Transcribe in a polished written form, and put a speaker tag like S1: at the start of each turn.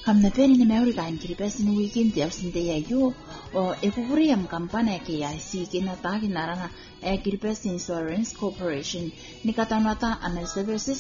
S1: Kamnapeni ni meuriga inkiripesi ni weekend ya usinde ya yo o ekukuri ya mkampana ya KIC kinataki narana Kiribati Insurance Corporation ni katanata anal services